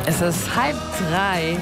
Es ist 2:30.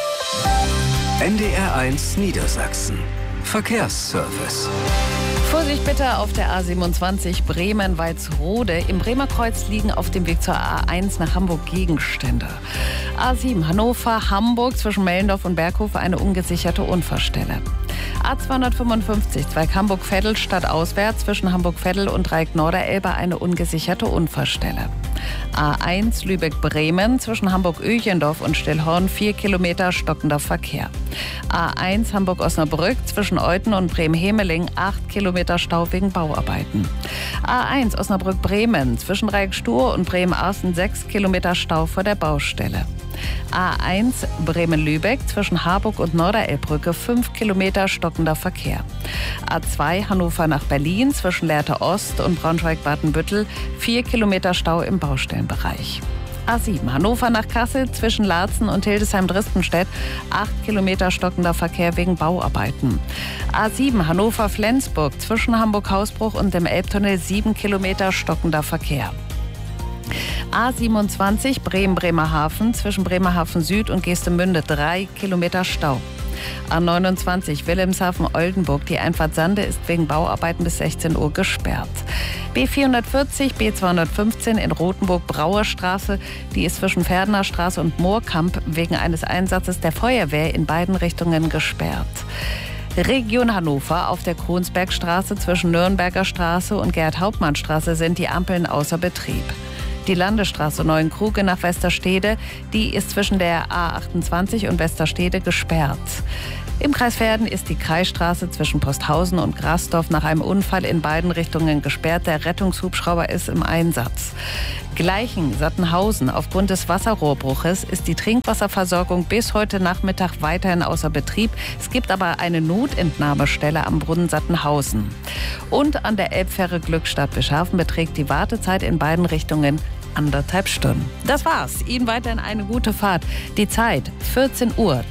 NDR1 Niedersachsen. Verkehrsservice. Vorsicht bitte auf der A27 Bremen-Walsrode. Im Bremer Kreuz liegen auf dem Weg zur A1 nach Hamburg Gegenstände. A7 Hannover-Hamburg zwischen Mellendorf und Berghof eine ungesicherte Unfallstelle. A255 Zweig Hamburg-Veddel stadtauswärts zwischen Hamburg-Veddel und Dreieck-Norderelbe eine ungesicherte Unfallstelle. A1 Lübeck-Bremen zwischen Hamburg-Öchendorf und Stillhorn 4 Kilometer stockender Verkehr. A1 Hamburg-Osnabrück zwischen Euthen und Bremen-Hemeling 8 Kilometer Stau wegen Bauarbeiten. A1 Osnabrück-Bremen zwischen Dreieck-Stur und Bremen-Arsen 6 Kilometer Stau vor der Baustelle. A1 Bremen-Lübeck zwischen Harburg und Norderelbbrücke 5 Kilometer stockender Verkehr. A2 Hannover nach Berlin zwischen Lehrte Ost und Braunschweig-Badenbüttel 4 Kilometer Stau im Baustellenbereich. A7 Hannover nach Kassel zwischen Laatzen und Hildesheim-Dristenstedt 8 Kilometer stockender Verkehr wegen Bauarbeiten. A7 Hannover-Flensburg zwischen Hamburg-Hausbruch und dem Elbtunnel 7 Kilometer stockender Verkehr. A27 Bremen-Bremerhaven zwischen Bremerhaven Süd und Geestemünde 3 Kilometer Stau. A29 Wilhelmshaven-Oldenburg, die Einfahrt Sande ist wegen Bauarbeiten bis 16 Uhr gesperrt. B440, B215 in Rothenburg-Brauerstraße, die ist zwischen Pferdener Straße und Moorkamp wegen eines Einsatzes der Feuerwehr in beiden Richtungen gesperrt. Region Hannover auf der Kronsbergstraße zwischen Nürnberger Straße und Gerhard-Hauptmann-Straße sind die Ampeln außer Betrieb. Die Landesstraße Neuenkruge nach Westerstede, die ist zwischen der A28 und Westerstede gesperrt. Im Kreis Verden ist die Kreisstraße zwischen Posthausen und Grasdorf nach einem Unfall in beiden Richtungen gesperrt. Der Rettungshubschrauber ist im Einsatz. Gleichen-Sattenhausen. Aufgrund des Wasserrohrbruches ist die Trinkwasserversorgung bis heute Nachmittag weiterhin außer Betrieb. Es gibt aber eine Notentnahmestelle am Brunnen Sattenhausen. Und an der Elbfähre Glückstadt-Bischhafen beträgt die Wartezeit in beiden Richtungen 1,5 Stunden. Das war's. Ihnen weiterhin eine gute Fahrt. Die Zeit 14:32 Uhr.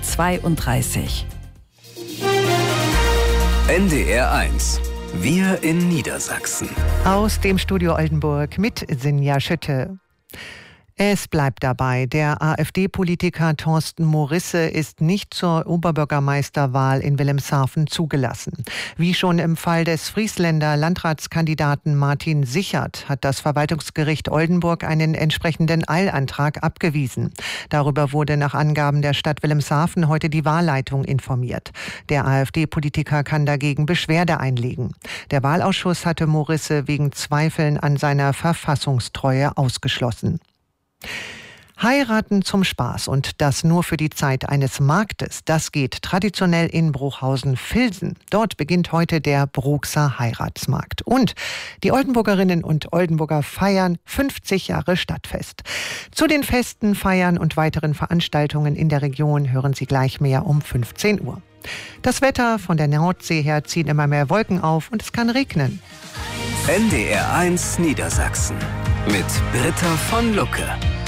NDR1. Wir in Niedersachsen. Aus dem Studio Oldenburg mit Sinja Schütte. Es bleibt dabei, der AfD-Politiker Thorsten Morisse ist nicht zur Oberbürgermeisterwahl in Wilhelmshaven zugelassen. Wie schon im Fall des Friesländer Landratskandidaten Martin Sichert hat das Verwaltungsgericht Oldenburg einen entsprechenden Eilantrag abgewiesen. Darüber wurde nach Angaben der Stadt Wilhelmshaven heute die Wahlleitung informiert. Der AfD-Politiker kann dagegen Beschwerde einlegen. Der Wahlausschuss hatte Morisse wegen Zweifeln an seiner Verfassungstreue ausgeschlossen. Heiraten zum Spaß und das nur für die Zeit eines Marktes, das geht traditionell in Bruchhausen-Vilsen. Dort beginnt heute der Bruxer Heiratsmarkt. Und die Oldenburgerinnen und Oldenburger feiern 50 Jahre Stadtfest. Zu den Festen, Feiern und weiteren Veranstaltungen in der Region hören Sie gleich mehr um 15 Uhr. Das Wetter: von der Nordsee her ziehen immer mehr Wolken auf und es kann regnen. NDR1 Niedersachsen mit Britta von Lucke.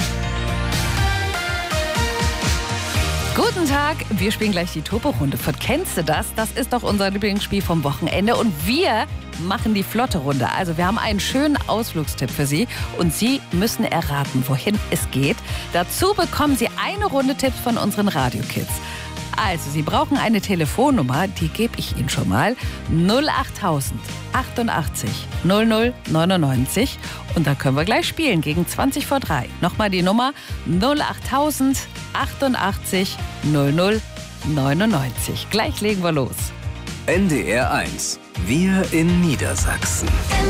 Guten Tag, wir spielen gleich die Turbo-Runde von Kennst du das? Das ist doch unser Lieblingsspiel vom Wochenende und wir machen die flotte Runde. Also wir haben einen schönen Ausflugstipp für Sie und Sie müssen erraten, wohin es geht. Dazu bekommen Sie eine Runde Tipps von unseren Radio-Kids. Also, Sie brauchen eine Telefonnummer, die gebe ich Ihnen schon mal. 08000 88 00 99. Und da können wir gleich spielen gegen 20 vor 3. Nochmal die Nummer 08000 88 00 99. Gleich legen wir los. NDR1. Wir in Niedersachsen.